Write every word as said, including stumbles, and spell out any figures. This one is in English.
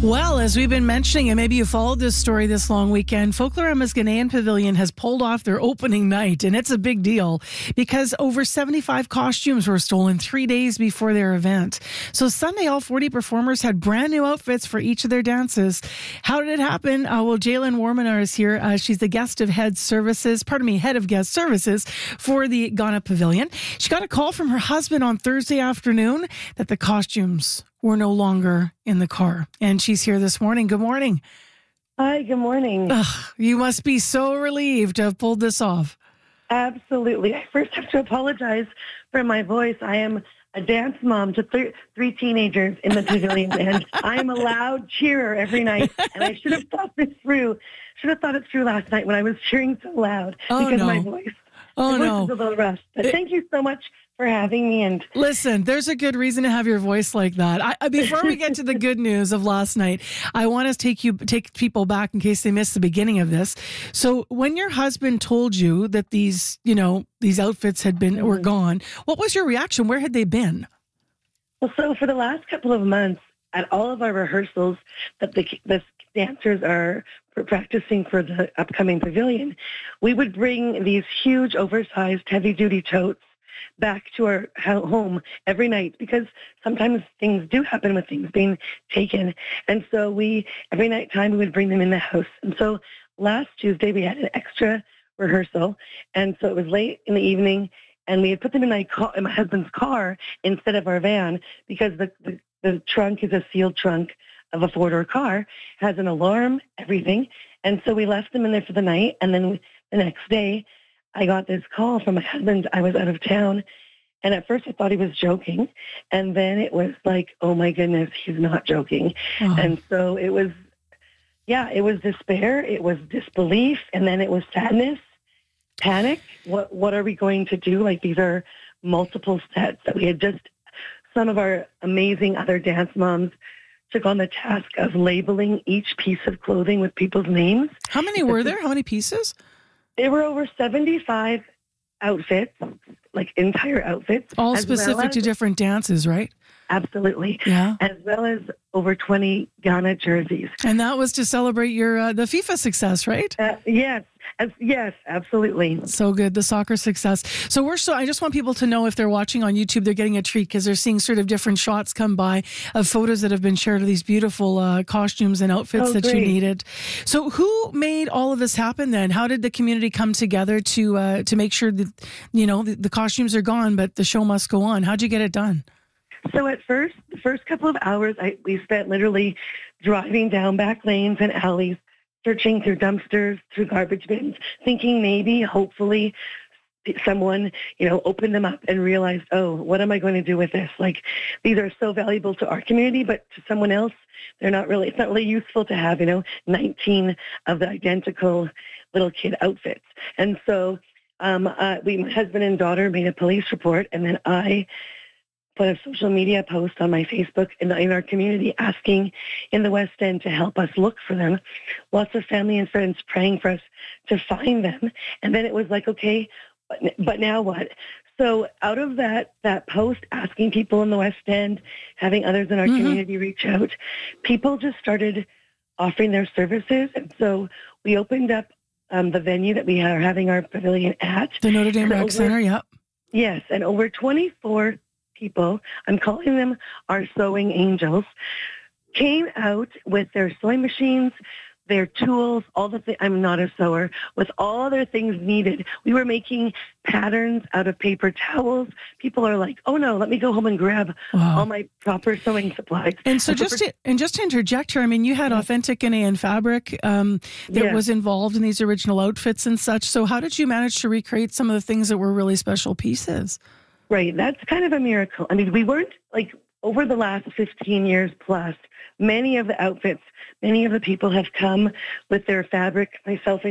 Well, as we've been mentioning, and maybe you followed this story this long weekend, Folklorama's Ghanaian Pavilion has pulled off their opening night, and it's a big deal because over seventy-five costumes were stolen three days before their event. So Sunday, all forty performers had brand new outfits for each of their dances. How did it happen? Uh, well, Jalen Warmanar is here. Uh, she's the guest of head services, pardon me, head of guest services for the Ghana Pavilion. She got a call from her husband on Thursday afternoon that the costumes were no longer in the car. And she's here this morning. Good morning. Hi, good morning. Ugh, you must be so relieved to have pulled this off. Absolutely. I first have to apologize for my voice. I am a dance mom to th- three teenagers in the pavilion, and I am a loud cheerer every night. And I should have thought this through. Should have thought it through last night when I was cheering so loud oh, because no. my voice, oh, my voice no. is a little rough. But it- thank you so much for having me. And Listen, there's a good reason to have your voice like that. I, before we get to the good news of last night, I want to take you take people back in case they missed the beginning of this. So, when your husband told you that these, you know, these outfits had been mm-hmm. were gone, what was your reaction? Where had they been? Well, so for the last couple of months, at all of our rehearsals that the, the dancers are practicing for the upcoming pavilion, we would bring these huge, oversized, heavy-duty totes back to our home every night because sometimes things do happen with things being taken. And so we, every night time, we would bring them in the house. And so last Tuesday, we had an extra rehearsal. And so it was late in the evening, and we had put them in my, car, in my husband's car instead of our van because the, the, the trunk is a sealed trunk of a four-door car, has an alarm, everything. And so we left them in there for the night. And then the next day, I got this call from my husband. I was out of town. And at first I thought he was joking. And then it was like, oh my goodness, he's not joking. Oh. And so it was, yeah, it was despair. It was disbelief. And then it was sadness, panic. What, what are we going to do? Like these are multiple sets that we had just, some of our amazing other dance moms took on the task of labeling each piece of clothing with people's names. How many were there? How many pieces? There were over seventy-five outfits, like entire outfits. All specific well as, to different dances, right? Absolutely. Yeah. As well as over twenty Ghana jerseys. And that was to celebrate your uh, the FIFA success, right? Uh, yes. As, yes, absolutely. So good, the soccer success. So we're so. I just want people to know if they're watching on YouTube, they're getting a treat because they're seeing sort of different shots come by of photos that have been shared of these beautiful uh, costumes and outfits oh, that great. you needed. So who made all of this happen then? How did the community come together to uh, to make sure that, you know, the, the costumes are gone, but the show must go on? How'd you get it done? So at first, the first couple of hours, I, we spent literally driving down back lanes and alleys, searching through dumpsters, through garbage bins, thinking maybe, hopefully, someone, you know, opened them up and realized, oh, what am I going to do with this? Like, these are so valuable to our community, but to someone else, they're not really, it's not really useful to have, you know, nineteen of the identical little kid outfits. And so um, uh, we, my husband and daughter made a police report, and then I put a social media post on my Facebook in, the, in our community asking in the West End to help us look for them. Lots of family and friends praying for us to find them. And then it was like, okay, but, but now what? So out of that, that post asking people in the West End, having others in our mm-hmm. community reach out, people just started offering their services. And so we opened up um, the venue that we are having our pavilion at. The Notre Dame Rec over, Center, yep. Yes, and over twenty-four people, I'm calling them our sewing angels, came out with their sewing machines, their tools, all the things. I'm not a sewer, with all their things needed. We were making patterns out of paper towels. People are like, oh no, let me go home and grab wow. all my proper sewing supplies. And so and just for, to, and just to interject here, I mean, you had authentic Ghanaian fabric um, that yeah. was involved in these original outfits and such. So how did you manage to recreate some of the things that were really special pieces? Right. That's kind of a miracle. I mean, we weren't like over the last fifteen years plus, many of the outfits, many of the people have come with their fabric, myself